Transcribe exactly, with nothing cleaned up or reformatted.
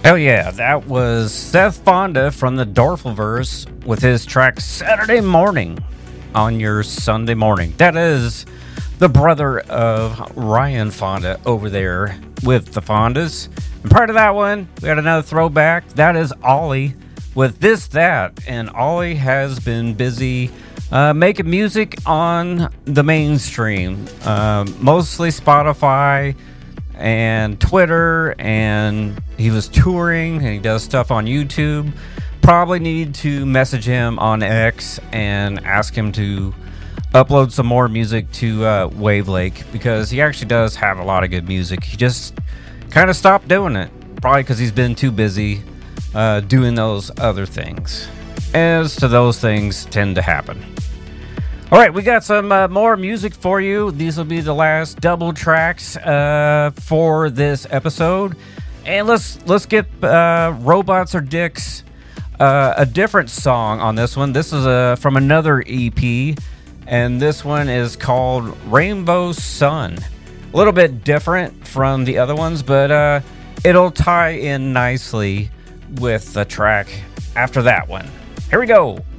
Oh yeah, that was Seth Fonda from the Dorfleverse with his track Saturday Morning on your Sunday morning. That is the brother of Ryan Fonda over there with the Fondas. And part of that one, we got another throwback. That is Ollie with This That. And Ollie has been busy uh, making music on the mainstream, uh, mostly Spotify and Twitter, and he was touring and he does stuff on YouTube. Probably need to message him on X and ask him to upload some more music to uh, Wavelake, because he actually does have a lot of good music. He just kind of stopped doing it, probably because he's been too busy uh, doing those other things, as to those things tend to happen. All right, we got some uh, more music for you. These will be the last double tracks uh, for this episode, and let's let's get uh, Robots or Dicks uh, a different song on this one. This is uh, from another E P, and this one is called Rainbow Sun. A little bit different from the other ones, but uh, it'll tie in nicely with the track after that one. Here we go.